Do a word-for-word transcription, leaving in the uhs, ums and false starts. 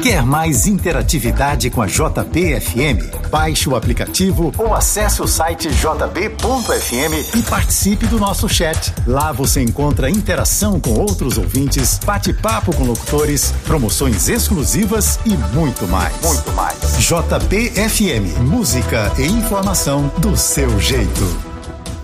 Quer mais interatividade com a J B F M? Baixe o aplicativo ou acesse o site j b ponto f m e participe do nosso chat. Lá você encontra interação com outros ouvintes, bate-papo com locutores, promoções exclusivas e muito mais. Muito mais. J B F M, música e informação do seu jeito.